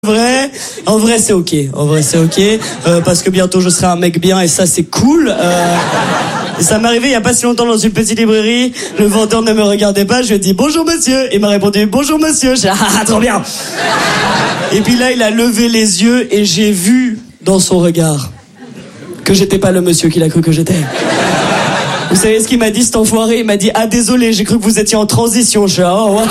En vrai c'est ok. Parce que bientôt je serai un mec bien et ça c'est cool. Ça m'est arrivé il y a pas si longtemps dans une petite librairie. Le vendeur ne me regardait pas. Je lui ai dit bonjour monsieur. Il m'a répondu bonjour monsieur. J'ai dit ah trop bien. Et puis là il a levé les yeux et j'ai vu dans son regard que j'étais pas le monsieur qu'il a cru que j'étais. Vous savez ce qu'il m'a dit cet enfoiré? Il m'a dit ah désolé j'ai cru que vous étiez en transition. Je suis oh waouh.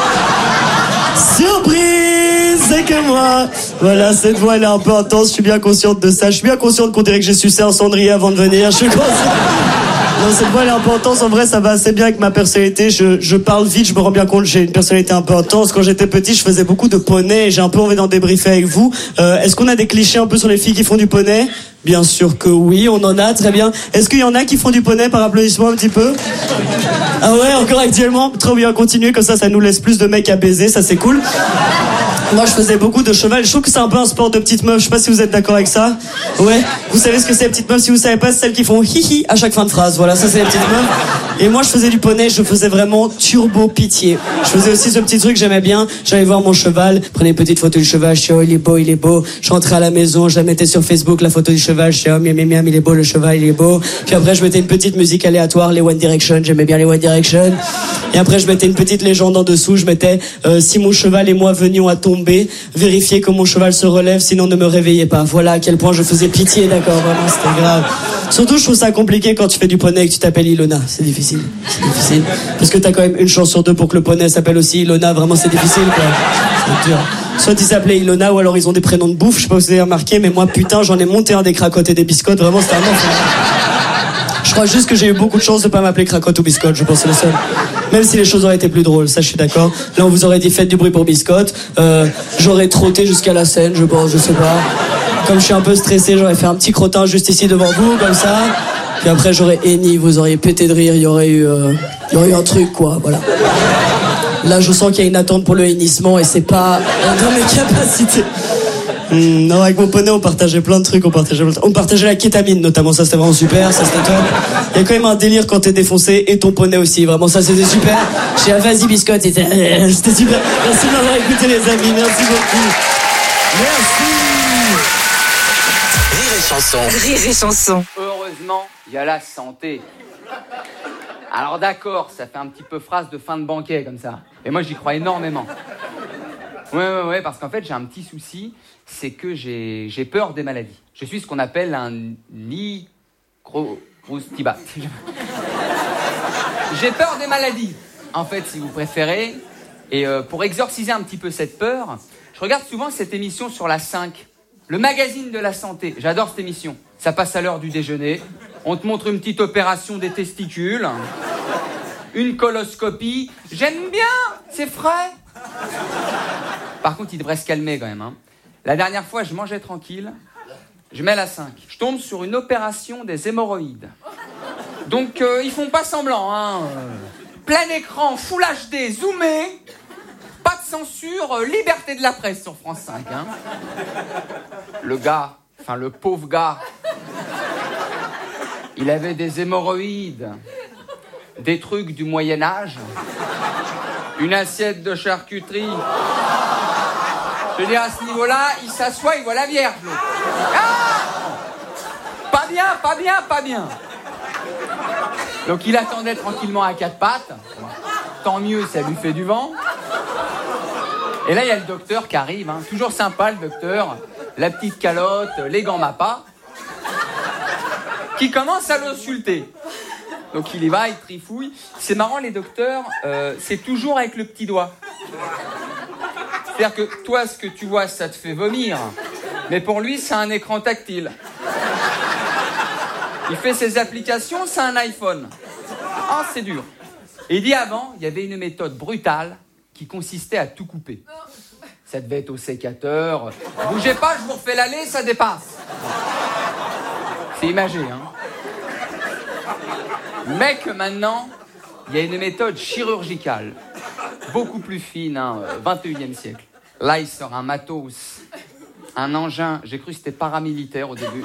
Surprise. C'est que moi. Voilà, cette voix elle est un peu intense, je suis bien consciente de ça. Je suis bien consciente qu'on dirait que j'ai sucé un cendrier avant de venir. Je suis consciente. Non, cette voix elle est un peu intense. En vrai, ça va assez bien avec ma personnalité. Je parle vite, je me rends bien compte que j'ai une personnalité un peu intense. Quand j'étais petit, je faisais beaucoup de poney et j'ai un peu envie d'en débriefer avec vous. Est-ce qu'on a des clichés un peu sur les filles qui font du poney? Bien sûr que oui, on en a, très bien. Est-ce qu'il y en a qui font du poney par applaudissement un petit peu? Ah ouais, encore actuellement? Trop bien, continuez, comme ça nous laisse plus de mecs à baiser, ça c'est cool. Moi je faisais beaucoup de cheval, je trouve que c'est un peu un sport de petites meufs, je sais pas si vous êtes d'accord avec ça. Ouais, vous savez ce que c'est les petites meufs, si vous savez pas, c'est celles qui font hihi à chaque fin de phrase, voilà, ça c'est les petites meufs. Et moi je faisais du poney, je faisais vraiment turbo pitié. Je faisais aussi ce petit truc, j'aimais bien, j'allais voir mon cheval, prenais une petite photo du cheval, je suis oh il est beau. Je rentrais à la maison, je la mettais sur Facebook, la photo du cheval, je suis oh miam il est beau le cheval, il est beau. Puis après je mettais une petite musique aléatoire, les One Direction, j'aimais bien les One Direction. Et après je mettais une petite légende en dessous, je mettais si mon cheval et moi venions à tomber, vérifiez que mon cheval se relève, sinon ne me réveillez pas. Voilà à quel point je faisais pitié, d'accord, vraiment c'était grave. Surtout je trouve ça compliqué quand tu fais du poney et que tu t'appelles Ilona, c'est difficile. Parce que t'as quand même une chance sur deux pour que le poney s'appelle aussi Ilona, vraiment c'est difficile quoi. C'est dur. Soit ils s'appelaient Ilona ou alors ils ont des prénoms de bouffe, je sais pas si vous avez remarqué, mais moi putain j'en ai monté un des cracottes et des biscottes, vraiment c'était un enfer. Je crois juste que j'ai eu beaucoup de chance de pas m'appeler Cracotte ou Biscotte, je pense c'est le seul. Même si les choses auraient été plus drôles, ça je suis d'accord. Là on vous aurait dit faites du bruit pour Biscotte. J'aurais trotté jusqu'à la scène, je pense, je sais pas. Comme je suis un peu stressé, j'aurais fait un petit crottin juste ici devant vous, comme ça. Puis après j'aurais henni, vous auriez pété de rire, il y aurait eu un truc quoi, voilà. Là je sens qu'il y a une attente pour le hennissement et c'est pas dans mes capacités. Non, avec mon poney, on partageait plein de trucs, on partageait la kétamine, notamment, ça c'était vraiment super, ça c'était top. Il y a quand même un délire quand t'es défoncé, et ton poney aussi, vraiment, ça c'était super. J'ai vas-y biscotte, c'était super. Merci de m'avoir écouté les amis, merci beaucoup. Merci. Rire et chanson. Heureusement, il y a la santé. Alors d'accord, ça fait un petit peu phrase de fin de banquet comme ça. Et moi j'y crois énormément. Ouais, parce qu'en fait j'ai un petit souci, c'est que j'ai peur des maladies. Je suis ce qu'on appelle un licroustibat. J'ai peur des maladies, en fait, si vous préférez. Et pour exorciser un petit peu cette peur, je regarde souvent cette émission sur la 5, le magazine de la santé. J'adore cette émission. Ça passe à l'heure du déjeuner. On te montre une petite opération des testicules, une coloscopie. J'aime bien, c'est frais. Par contre, il devrait se calmer quand même. Hein. La dernière fois, je mangeais tranquille. Je mets la 5. Je tombe sur une opération des hémorroïdes. Donc, ils font pas semblant. Hein. Plein écran, Full HD, zoomé. Pas de censure, liberté de la presse sur France 5. Hein. Le pauvre gars, il avait des hémorroïdes, des trucs du Moyen-Âge, une assiette de charcuterie. Je veux dire, à ce niveau-là, il s'assoit, il voit la Vierge. Ah, pas bien. Donc il attendait tranquillement à quatre pattes. Tant mieux, ça lui fait du vent. Et là, il y a le docteur qui arrive. Hein. Toujours sympa, le docteur. La petite calotte, les gants Mappa. Qui commence à l'ausculter. Donc il y va, il trifouille. C'est marrant, les docteurs, c'est toujours avec le petit doigt. C'est-à-dire que toi, ce que tu vois, ça te fait vomir. Mais pour lui, c'est un écran tactile. Il fait ses applications, c'est un iPhone. Ah, c'est dur. Et il dit avant, il y avait une méthode brutale qui consistait à tout couper. Ça devait être au sécateur. Bougez pas, je vous refais l'aller, ça dépasse. C'est imagé, hein. Mais que maintenant, il y a une méthode chirurgicale, beaucoup plus fine, hein, 21e siècle. Là, il sort un matos, un engin, j'ai cru que c'était paramilitaire au début.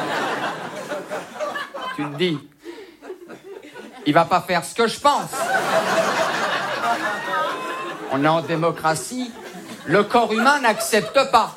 Tu te dis, il va pas faire ce que je pense. On est en démocratie, Le corps humain n'accepte pas.